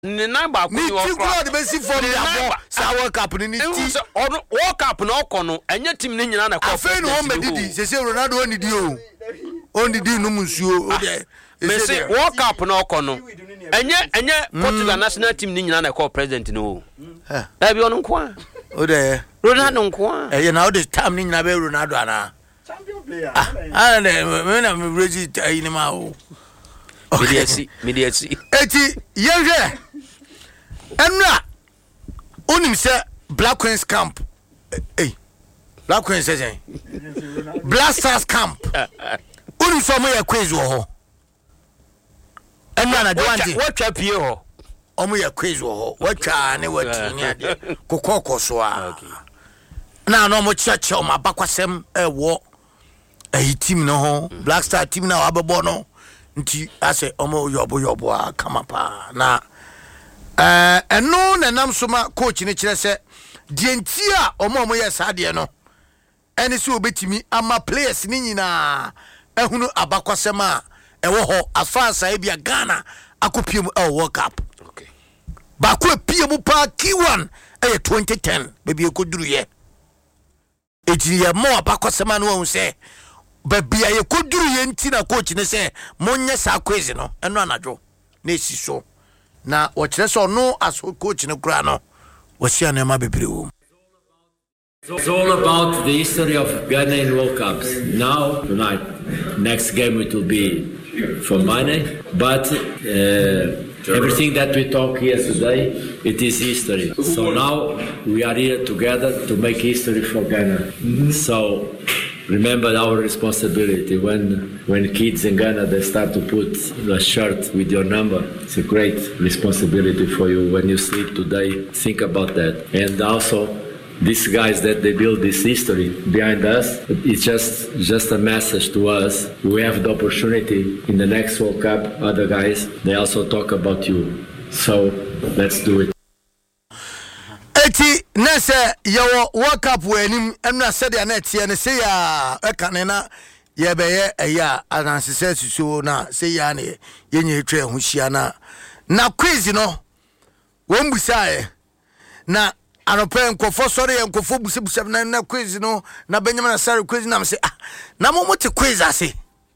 Ni namba ko ni tikro de besi form ya sa World Cup ni ti World Cup no kono enye team ni nyina na ko afen ho medidi sese Ronaldo onidi onidi no munsuo o de Messi World Cup no kono enye Portugal national team ni nyina na ko president no e bi onu nko o de Ronaldo nko e na o de time ni nyina be Ronaldo ana champion player me na me Brazil ayi ni ma o Mediasi eti yehwe enra onim se Black Queens camp Black Queens say Black Stars camp onim so mo ya quiz wo ho enra na dwanti watcha pie ho omo ya quiz wo ho watcha ne watini ade kokoko so a na no mo chacha o mabakwasem wo team no ho Black Star team na abebo no nti ase omo yobo a kamapa na eno na nam soma coach ni kire se die nti a omo yes ade no ene se obetimi ama players ni nyina ehunu abakwasem a ewo ho afansa e bia Ghana akopiem World Cup okay ba ko piem pa K1 2010 baby ekoduru ye ejiye mo abakwasem no hu se babia ye koduru ye nti na coach ne se monye sa quiz no eno anadwo na esiso na wo kire so no aso coach ne kura no wo sia na ma bebre wo. It's all about the history of Ghana in World Cups. Now, tonight, next game it will be for money, but everything that we talk here today, it is history. So now we are here together to make history for Ghana. So remember our responsibility. When kids in Ghana, they start to put a shirt with your number, it's a great responsibility for you. When you sleep today, think about that. And also, these guys that they build this history behind us, it's just a message to us. We have the opportunity in the next World Cup. Other guys, they also talk about you. So let's do it. Eti nese yo World Cup wenim emna said ya net ye ne say ya ekanena ye beye eya anansese susu na say ya ne ye nye twa hu hia na quiz no won busae na anopen nkofo sori nkofo busebusa na quiz no na Benjamin Asare quiz na say na mo te quiz ase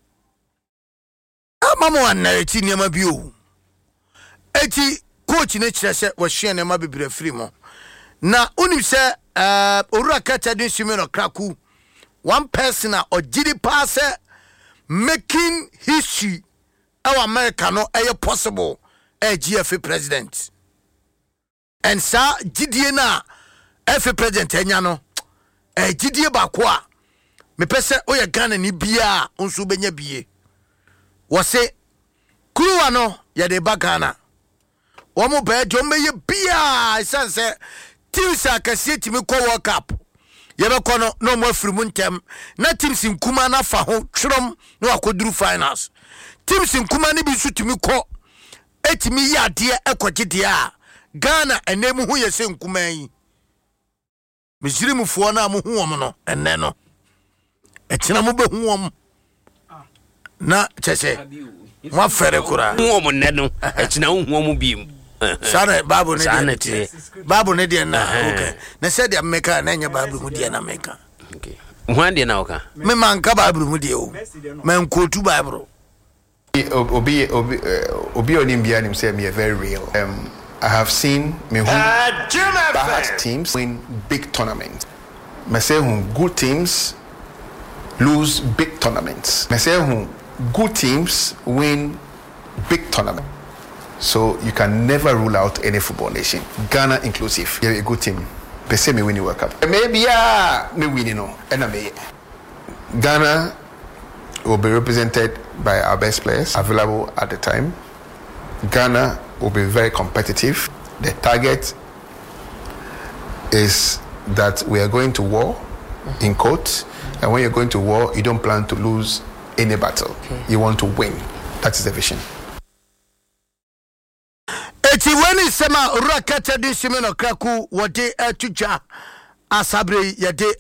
amamo an na eti niam bio eti coach ne kire se wo hwe ne ma bebre free mo na unim se Orura Kata din Simeno Kraku one person or gidi pass making history our America no possible GFA president and sa gidi na FA president enya no gidi ba ko a me pese oye Ghana ni bia onso benya bie wo se kuwa no ya de ba Ghana wo mo ba jombe ye bia isanse teams akase timi ko World Cup ye be kono no mo afiri mu ntem na teams nkuma na fa ho twrom na akoduru finals teams nkuma ne bi su timi ko etimi ya de ekogide a Ghana enemu hu ye se nkuma yi mejirimufuo na mo hu wom no enne no etina mo be hu wom na chese mo fere kura hu wom ne no etina hu wom bi Sana babu ne dia na okay na said ya meka na nya babu mu dia na meka okay hwan dia na oka me manka babu mu dia o man kotu babu obi onimbia nim say me very real. I have seen me who bad teams win big tournaments. Me say who good teams lose big tournaments. Me say who good teams win big tournaments. So you can never rule out any football nation, Ghana inclusive. You're a good team. They say me win the World Cup. Maybe me win, you know. And Ghana will be represented by our best players available at the time. Ghana will be very competitive. The target is that we are going to war, in quotes. And when you're going to war, you don't plan to lose any battle. Okay. You want to win. That is the vision. Eti wani sema Orura Kata din Simeno Kraku wode etuja asabre yade